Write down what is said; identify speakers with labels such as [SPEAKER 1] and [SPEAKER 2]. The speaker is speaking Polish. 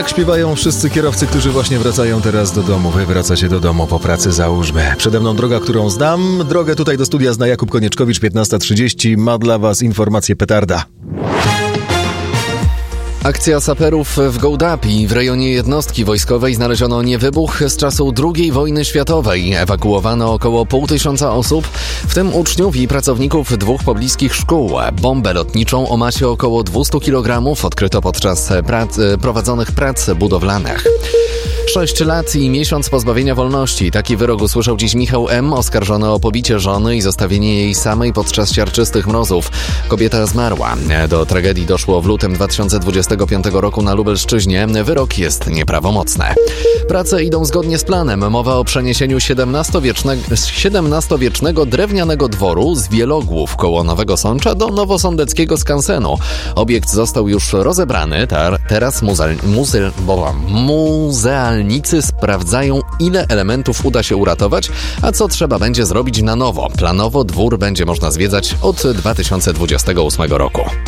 [SPEAKER 1] Tak śpiewają wszyscy kierowcy, którzy właśnie wracają teraz do domu. Wy wracacie do domu po pracy, załóżmy. Przede mną droga, którą znam. Drogę tutaj do studia zna Jakub Konieczkowicz, 15:30. Ma dla was informację petarda.
[SPEAKER 2] Akcja saperów w Gołdapi. W rejonie jednostki wojskowej znaleziono niewybuch z czasu II wojny światowej. Ewakuowano około 500 osób, w tym uczniów i pracowników 2 pobliskich szkół. Bombę lotniczą o masie około 200 kg odkryto podczas prowadzonych prac budowlanych. 6 lat i miesiąc pozbawienia wolności. Taki wyrok usłyszał dziś Michał M., oskarżony o pobicie żony i zostawienie jej samej podczas siarczystych mrozów. Kobieta zmarła. Do tragedii doszło w lutym 2025 roku na Lubelszczyźnie. Wyrok jest nieprawomocny. Prace idą zgodnie z planem. Mowa o przeniesieniu XVII-wiecznego drewnianego dworu z Wielogłów koło Nowego Sącza do nowosądeckiego skansenu. Obiekt został już rozebrany. Teraz muzealnicy sprawdzają, ile elementów uda się uratować, a co trzeba będzie zrobić na nowo. Planowo dwór będzie można zwiedzać od 2028 roku.